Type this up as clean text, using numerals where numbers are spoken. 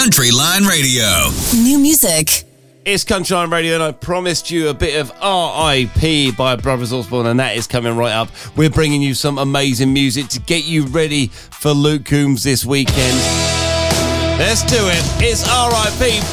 Country Line Radio. New music. It's Country Line Radio, and I promised you a bit of R.I.P. by Brothers Osborne, and that is coming right up. We're bringing you some amazing music to get you ready for Luke Combs this weekend. Let's do it. It's R.I.P.